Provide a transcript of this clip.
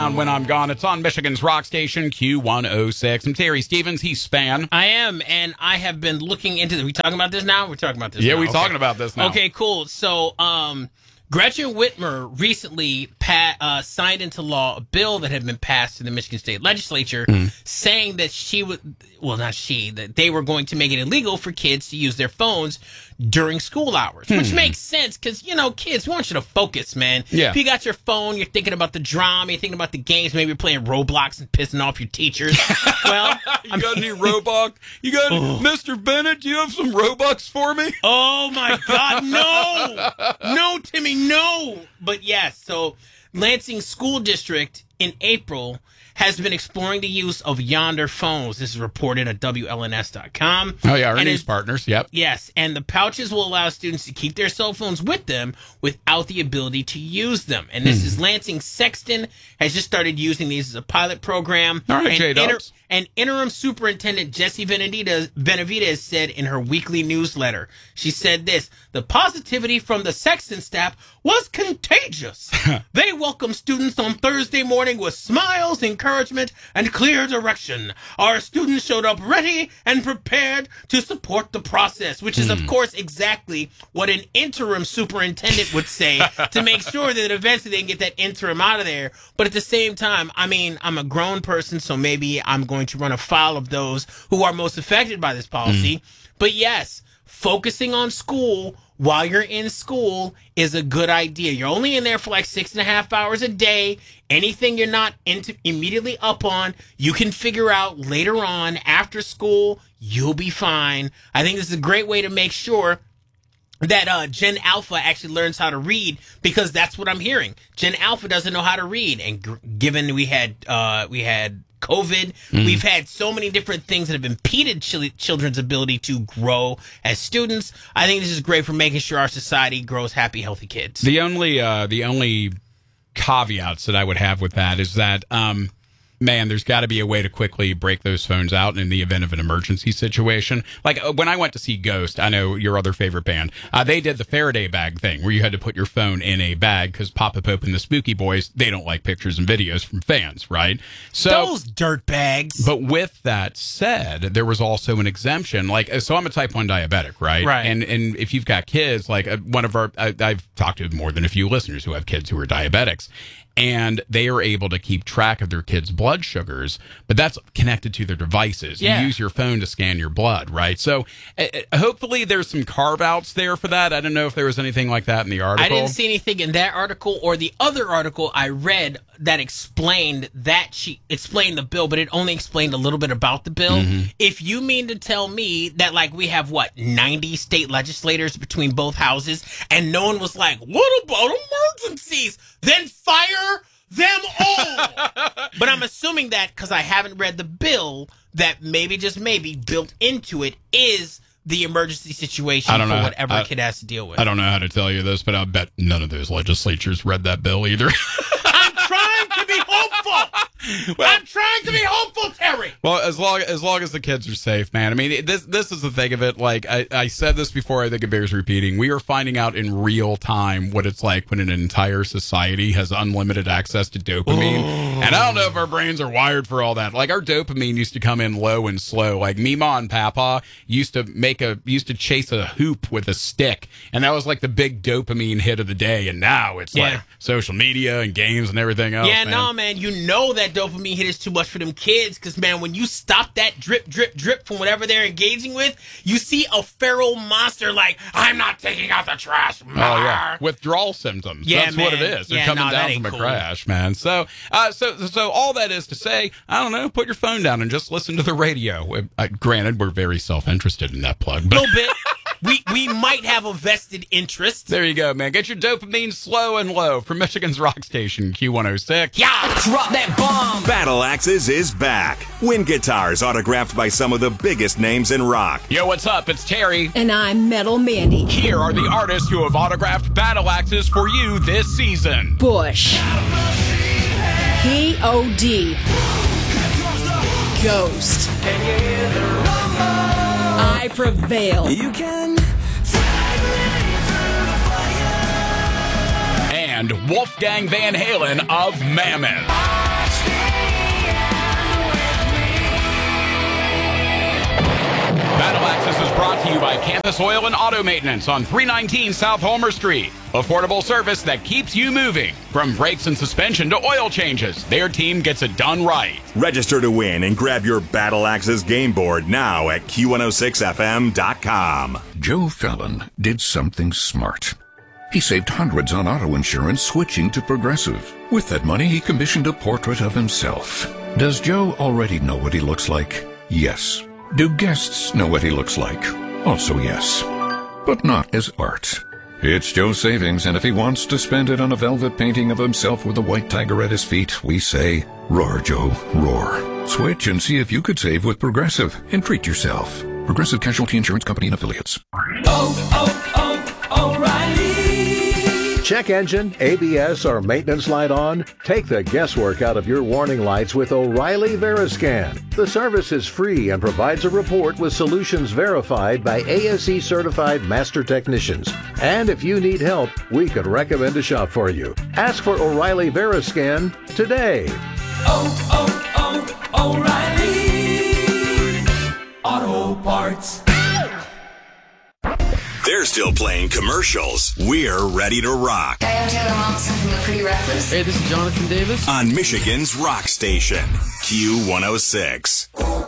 When I'm Gone. It's on Michigan's rock station, Q106. I'm Terry Stevens. He's Span. I am, and I have been looking into this. Are we talking about this now? We're talking about this now. Yeah, we're talking about this now. Okay, cool. So, Gretchen Whitmer recently signed into law a bill that had been passed in the Michigan State Legislature saying that that they were going to make it illegal for kids to use their phones during school hours, which makes sense because, kids, we want you to focus, man. Yeah. If you got your phone, you're thinking about the drama, you're thinking about the games, maybe you're playing Roblox and pissing off your teachers. Well, you got any Robux? You got Mr. Bennett, do you have some Robux for me? Oh, my God, no. No, Timmy, no. But yes, so Lansing School District in April has been exploring the use of Yonder phones. This is reported at WLNS.com. Oh, yeah, our news partners, yep. Yes, and the pouches will allow students to keep their cell phones with them without the ability to use them. And this is Lansing Sexton has just started using these as a pilot program. All right, J-Dubs. And interim superintendent Jessie Benavidez said in her weekly newsletter, she said this: the positivity from the Sexton staff was contagious. They welcomed students on Thursday morning with smiles, encouragement, and clear direction. Our students showed up ready and prepared to support the process, which is, of course, exactly what an interim superintendent would say to make sure that eventually they can get that interim out of there. But at the same time, I mean, I'm a grown person, so maybe I'm going to run afoul of those who are most affected by this policy. But yes, focusing on school while you're in school is a good idea. You're only in there for like 6.5 hours a day. Anything you're not immediately up on, you can figure out later on after school. You'll be fine. I think this is a great way to make sure that Gen Alpha actually learns how to read, because that's what I'm hearing. Gen Alpha doesn't know how to read, and given we had COVID, we've had so many different things that have impeded children's ability to grow as students. I think this is great for making sure our society grows happy, healthy kids. The only caveats that I would have with that is that, man, there's got to be a way to quickly break those phones out in the event of an emergency situation. Like when I went to see Ghost, I know your other favorite band, they did the Faraday bag thing where you had to put your phone in a bag because Papa Pope and the Spooky Boys, they don't like pictures and videos from fans, right? So those dirt bags. But with that said, there was also an exemption. So I'm a type 1 diabetic, right? Right. And if you've got kids, like I've talked to more than a few listeners who have kids who are diabetics, and they are able to keep track of their kids' blood sugars, but that's connected to their devices. Yeah. You use your phone to scan your blood, right? So hopefully there's some carve-outs there for that. I don't know if there was anything like that in the article. I didn't see anything in that article or the other article I read that explained the bill, but it only explained a little bit about the bill. If you mean to tell me that, we have, 90 state legislators between both houses, and no one was like, what about emergencies? Then fire them all. But I'm assuming that, because I haven't read the bill, that maybe, just maybe, built into it is the emergency situation for whatever a kid has to deal with. I don't know how to tell you this, but I bet none of those legislatures read that bill either. I'm trying to be hopeful. I'm trying to be hopeful, Terry. Well, as long as the kids are safe, man. I mean, this is the thing of it. Like I said this before, I think it bears repeating. We are finding out in real time what it's like when an entire society has unlimited access to dopamine. And I don't know if our brains are wired for all that. Like our dopamine used to come in low and slow. Like Mima and Papa used to chase a hoop with a stick, and that was like the big dopamine hit of the day. And now it's like social media and games and everything else. Yeah, man. no, man. You know that dopamine hit is too much for them kids, because, man, when you stop that drip, drip, drip from whatever they're engaging with, you see a feral monster like, I'm not taking out the trash. Oh, yeah. Withdrawal symptoms. Yeah, That's man. what it is. They're coming down from a crash, man. So all that is to say, I don't know, put your phone down and just listen to the radio. Granted, we're very self-interested in that plug. But a little bit. We might have a vested interest. There you go, man. Get your dopamine slow and low from Michigan's rock station, Q106. Yeah, drop that bomb. Battle Axes is back. Wind guitars autographed by some of the biggest names in rock. Yo, what's up? It's Terry. And I'm Metal Mandy. Here are the artists who have autographed Battle Axes for you this season. Bush. P.O.D. Ghost. I Prevail. You can and Wolfgang Van Halen of Mammoth. is brought to you by Campus Oil and Auto Maintenance on 319 South Homer Street. Affordable service that keeps you moving. From brakes and suspension to oil changes, their team gets it done right. Register to win and grab your Battle Axes game board now at Q106FM.com. Joe Fallon did something smart. He saved hundreds on auto insurance switching to Progressive. With that money, he commissioned a portrait of himself. Does Joe already know what he looks like? Yes. Do guests know what he looks like? Also yes. But not as art. It's Joe's savings, and if he wants to spend it on a velvet painting of himself with a white tiger at his feet, we say, roar, Joe, roar. Switch and see if you could save with Progressive and treat yourself. Progressive Casualty Insurance Company and Affiliates. O'Reilly. Check engine, ABS, or maintenance light on? Take the guesswork out of your warning lights with O'Reilly Veriscan. The service is free and provides a report with solutions verified by ASE certified master technicians. And if you need help, we could recommend a shop for you. Ask for O'Reilly Veriscan today. O'Reilly Auto Parts. They're still playing commercials. We're ready to rock. Hi, I'm Taylor Momsen from The Pretty Reckless. Hey, this is Jonathan Davis on Michigan's rock station, Q106.